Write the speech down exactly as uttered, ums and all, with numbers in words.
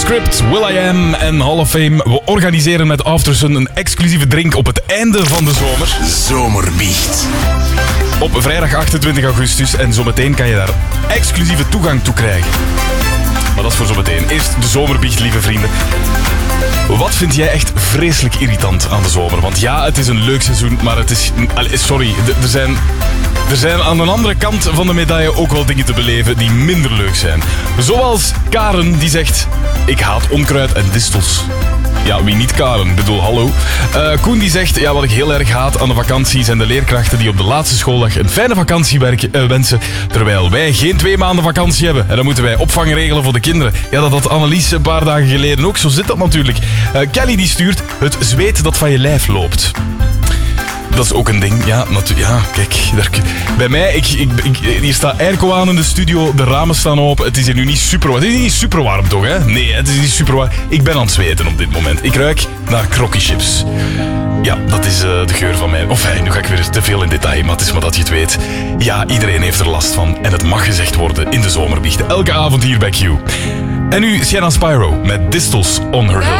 Script, Will.i.am en Hall of Fame. We organiseren met Aftersun een exclusieve drink op het einde van de zomer. Zomerbiecht. Op vrijdag achtentwintig augustus. En zometeen kan je daar exclusieve toegang toe krijgen. Maar dat is voor zometeen. Eerst de zomerbiecht, lieve vrienden. Wat vind jij echt vreselijk irritant aan de zomer? Want ja, het is een leuk seizoen, maar het is... Sorry, er zijn... Er zijn aan de andere kant van de medaille ook wel dingen te beleven die minder leuk zijn. Zoals Karen die zegt... Ik haat onkruid en distels. Ja, wie niet Karen? Ik bedoel, hallo. Uh, Koen die zegt... Ja, wat ik heel erg haat aan de vakantie zijn de leerkrachten die op de laatste schooldag een fijne vakantie werken, uh, wensen. Terwijl wij geen twee maanden vakantie hebben. En dan moeten wij opvang regelen voor de kinderen. Ja, dat had Annelies een paar dagen geleden ook. Zo zit dat natuurlijk. Uh, Kelly die stuurt... Het zweet dat van je lijf loopt. Dat is ook een ding. Ja, natuurlijk. Ja, kijk. Daar, bij mij, ik, ik, ik, hier staat airco aan in de studio. De ramen staan open. Het is hier nu niet super warm. Het is niet super warm toch, hè? Nee, het is niet super warm. Ik ben aan het zweten op dit moment. Ik ruik naar croquischips. Ja, dat is uh, de geur van mij. Of hey, nu ga ik weer te veel in detail, maar het is maar dat je het weet. Ja, iedereen heeft er last van. En het mag gezegd worden in de zomerbiechten. Elke avond hier bij Q. En nu Sienna Spyro met Distals on Her Hill.